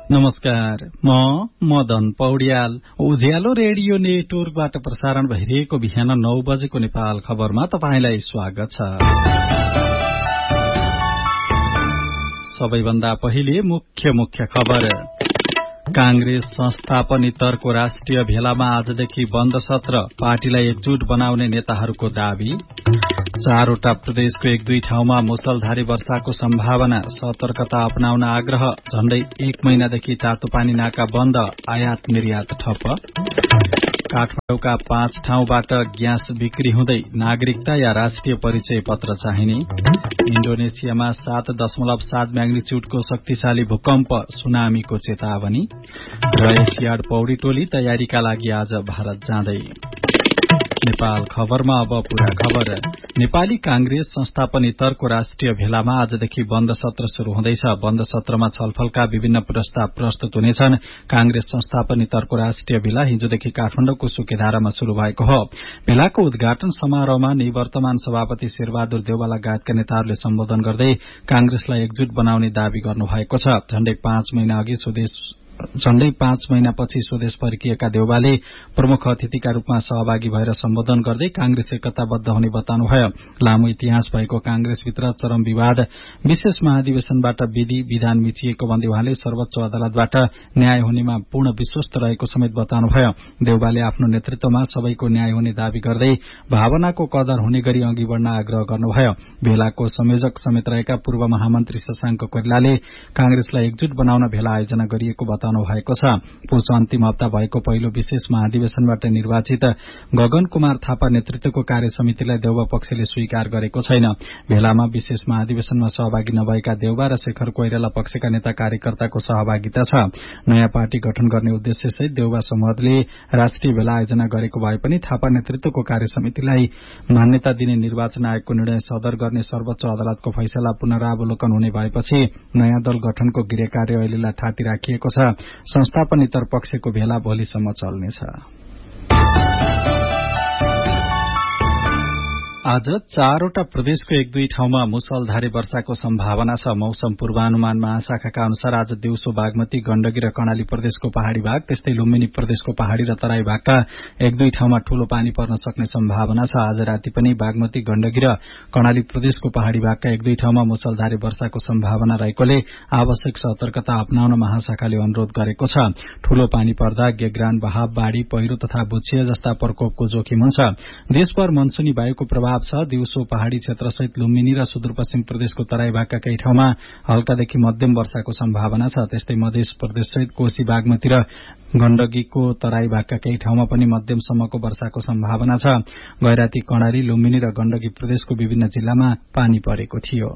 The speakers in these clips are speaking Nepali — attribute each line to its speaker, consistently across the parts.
Speaker 1: नमस्कार, म मदन पौड्याल। उज्यालो रेडियो नेटवर्कबाट प्रसारण भइरहेको बिहान 9 बजेको नेपाल खबरमा तपाईंलाई स्वागत छ। सबैभन्दा पहिले मुख्य खबर। कांग्रेस संस्थापन इतरको राष्ट्रिय भेलामा आजदेखि बन्द सत्र, पार्टीलाई एकजुट बनाउने नेताहरूको दावी। 4वटा प्रदेशको 1-2 ठाउँमा मुसलधारे वर्षाको सम्भावना, सतर्कता अपनाउन आग्रह। झण्डै 1 महिनादेखि तातोपानी नाका बन्द, आयात निर्यात ठप्प। काठमाडौँका 5 ठाउँबाट ग्यास बिक्री हुँदै, नागरिकता या राष्ट्रिय परिचय पत्र चाहिने। इन्डोनेसियामा 7.7 म्याग्निच्युडको शक्तिशाली भूकम्प, सुनामीको चेतावनी। र एसियाड पौडी टोली तयारीका लागि आज भारत जाँदै। नेपाल खबरमा अब पूरा खबर। नेपाली कांग्रेस संस्थापन इतरको राष्ट्रिय भेलामा आजदेखि बन्द सत्र शुरू हुँदैछ। बन्द सत्रमा छलफलका विभिन्न प्रस्ताव प्रस्तुत हुनेछन्। कांग्रेस संस्थापन इतरको राष्ट्रिय भेला हिजोदेखि काठमाडौँको सुकेधारामा शुरू भएको हो। भेलाको उद्घाटन समारोहमा निवर्तमान सभापति शेरबहादुर देउवा लगायतका नेताहरूले सम्बोधन गर्दै कांग्रेसलाई एकजुट बनाउने दावी गर्नुभएको छ। झण्डै 5 महिनापछि स्वदेश फर्किएका देउवाले प्रमुख अतिथिका रूपमा सहभागी भएर सम्बोधन गर्दै कांग्रेस एकताबद्ध हुने बताउनुभयो। लामो इतिहास भएको कांग्रेसभित्र चरम विवाद, विशेष महाधिवेशनबाट विधि विधान मिचिएको भन्दै उहाँले सर्वोच्च अदालतबाट न्याय हुनेमा पूर्ण विश्वस्त रहेको समेत बताउनुभयो। देउवाले आफ्नो नेतृत्वमा सबैको न्याय हुने दावी गर्दै भावनाको कदर हुने गरी अघि बढ़न आग्रह गर्नुभयो। भेलाको संयोजक समेत रहेका पूर्व महामन्त्री शशाङ्क कोइरालाले कांग्रेसलाई एकजुट बनाउन भेला आयोजना गरिएको बताउनु भएको छ। पुष अन्तिम हप्ता भएको पहिलो विशेष महाधिवेशनबाट निर्वाचित गगन कुमार थापा नेतृत्वको कार्य समितिलाई देउवा पक्षले स्वीकार गरेको छैन। भेलामा विशेष महाधिवेशनमा सहभागी नभएका देउवा र शेखर कोइराला पक्षका नेता कार्यकर्ताको सहभागिता छ। नयाँ पार्टी गठन गर्ने उद्देश्यसहित देउवा समूहले राष्ट्रिय भेला आयोजना गरेको भए पनि थापा नेतृत्वको कार्य समितिलाई मान्यता दिने निर्वाचन आयोगको निर्णय सदर गर्ने सर्वोच्च अदालतको फैसला पुनरावलोकन हुने भएपछि नयाँ दल गठनको गृह कार्य अहिलेलाई थाती राखिएको छ। संस्थापन इतर पक्षको भेला भोलिसम्म चल्नेछ। आज 4वटा प्रदेशको 1-2 ठाउँमा मुसलधारे वर्षाको सम्भावना छ। मौसम पूर्वानुमान महाशाखाका अनुसार आज दिउँसो बागमती, गण्डकी र कर्णाली प्रदेशको पहाड़ी भाग, त्यस्तै लुम्बिनी प्रदेशको पहाड़ी र तराई भागका 1-2 ठाउँमा ठूलो पानी पर्न सक्ने सम्भावना छ। आज राति पनि बागमती, गण्डकी र कर्णाली प्रदेशको पहाड़ी भागका 1-2 ठाउँमा मुसलधारे वर्षाको सम्भावना रहेकोले आवश्यक सतर्कता अपनाउन महाशाखाले अनुरोध गरेको छ। ठूलो पानी पर्दा गेग्रान, बहाव, बाढ़ी, पहिरो तथा भूक्षय जस्ता प्रकोपको जोखिम हुन्छ। देशभर मनसुनी वायुको प्रभाव छ। दिउँसो पहाड़ी क्षेत्रसहित लुम्बिनी र सुदूरपश्चिम प्रदेशको तराई भागका केही ठाउँमा हल्कादेखि मध्यम वर्षाको सम्भावना छ। त्यस्तै मध्य प्रदेशसहित कोशी, बागमती र गण्डकीको तराई भागका केही ठाउँमा पनि मध्यमसम्मको वर्षाको सम्भावना छ। गैराती, कर्णाली, लुम्बिनी र गण्डकी प्रदेशको विभिन्न जिल्लामा पानी परेको थियो।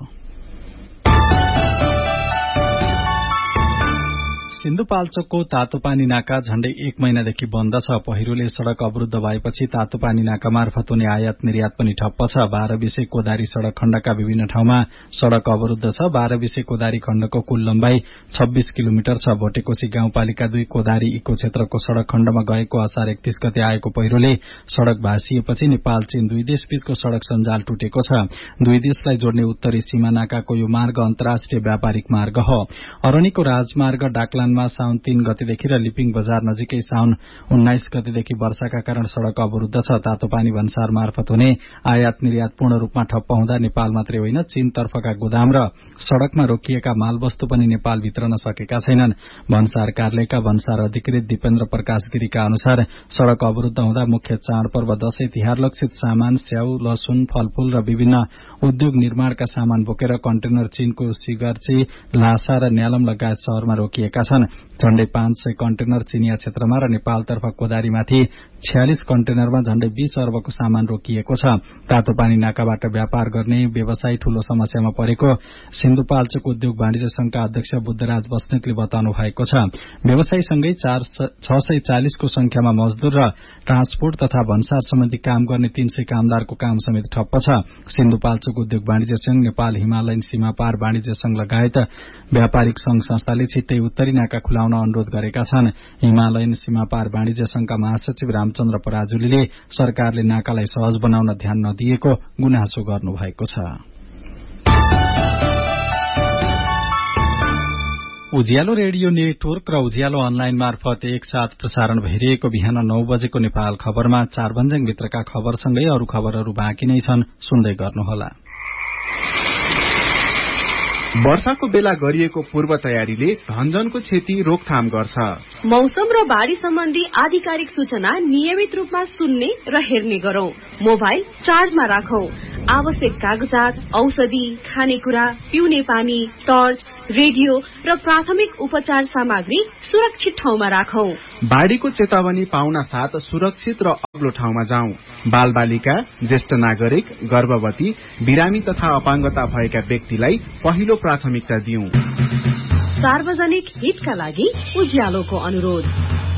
Speaker 1: सिन्धुपाल्चोकको तातोपानी नाका झण्डै 1 महिनादेखि बन्द छ। पहिरोले सड़क अवरुद्ध भएपछि तातोपानी नाका मार्फत हुने आयात निर्यात पनि ठप्प छ। 12 कोदारी सड़क खण्डका विभिन्न ठाउँमा सड़क अवरुद्ध छ। 12 कोदारी खण्डको कुल लम्बाई 26 किलोमिटर छ। भोटेकोशी गाउँपालिका 2 कोदारी इको क्षेत्रको सड़क खण्डमा गएको असार 31 गते आएको पहिरोले सड़क भाँसिएपछि नेपाल चीन 2 देशबीचको सड़क सञ्जाल टुटेको छ। 2 देशलाई जोड्ने उत्तरी सीमा नाकाको यो मार्ग अन्तर्राष्ट्रिय व्यापारिक मार्ग हो। अरणीको राजमार्ग डाकलान साउन 3 गतेदेखि र लिपिङ बजार नजिकै साउन 19 गतेदेखि वर्षाका कारण सड़क अवरुद्ध छ। तातोपानी भन्सार मार्फत हुने आयात निर्यात पूर्ण रूपमा ठप्प हुँदा नेपाल मात्रै होइन, चीन तर्फका गोदाम र सड़कमा रोकिएका मालवस्तु पनि नेपाल भित्रन सकेका छैनन्। भन्सार कार्यालयका भन्सार अधिकृत दीपेन्द्र प्रकाश गिरीका अनुसार सड़क अवरुद्ध हुँदा मुख्य चाडपर्व दशैं तिहार लक्षित सामान, स्याउ, लसुन, फलफूल र विभिन्न उद्योग निर्माणका सामान बोकेर कन्टेनर चीनको सिगर्ची, लासा र न्यालम लगायत शहरमा रोकिएका छन्। झण्डै 500 कन्टेनर चिनिया क्षेत्रमा र नेपालतर्फ कोदारीमाथि 46 कन्टेनरमा झण्डै 20 अर्बको सामान रोकिएको छ। तातोपानी नाकाबाट व्यापार गर्ने व्यवसायी ठूलो समस्यामा परेको सिन्धुपाल्चोक उद्योग वाणिज्य संघका अध्यक्ष बुद्धराज बस्नेतले बताउनु भएको छ। व्यवसायीसँगै 640 को संख्यामा मजदूर र ट्रान्सपोर्ट तथा भन्सार सम्बन्धी काम गर्ने 300 कामदारको काम समेत ठप्प छ। सिन्धुपाल्चोक उद्योग वाणिज्य संघ, नेपाल हिमालयन सीमापार वाणिज्य संघ लगायत व्यापारिक संघ संस्थाले छिट्टै उत्तरी नाका खुलाउन अनुरोध गरेका छन्। हिमालयन सीमापार वाणिज्य संघका महासचिव रामचन्द्र पराजुलीले सरकारले नाकालाई सहज बनाउन ध्यान नदिएको गुनासो गर्नुभएको छ। उज्यालो रेडियो नेटवर्क र उज्यालो अनलाइन मार्फत एकसाथ प्रसारण भइरहेको बिहान 9 बजेको नेपाल खबरमा 4 भन्ज्याङभित्रका खबरसँगै अरू खबरहरू बाँकी नै छन्, सुन्दै गर्नुहोला।
Speaker 2: वर्षाको बेला गरिएको पूर्व तयारीले धनजनको क्षति रोकथाम गर्छ।
Speaker 3: मौसम र बाढ़ी सम्बन्धी आधिकारिक सूचना नियमित रूपमा सुन्ने र हेर्ने गरौं। मोबाइल चार्जमा राखौं। आवश्यक कागजात, औषधि, खानेकुरा, पिउने पानी, टर्च, रेडियो र प्राथमिक उपचार सामग्री सुरक्षित ठाउँमा राखौं।
Speaker 2: बाढ़ीको चेतावनी पाउन साथ सुरक्षित र अग्लो ठाउँमा जाउँ। बालबालिका, ज्येष्ठ नागरिक, गर्भवती, बिरामी तथा अपाङ्गता भएका व्यक्तिलाई पहिलो प्राथमिकता दिउँ।
Speaker 3: सार्वजनिक हितका लागि उज्यालोको अनुरोध।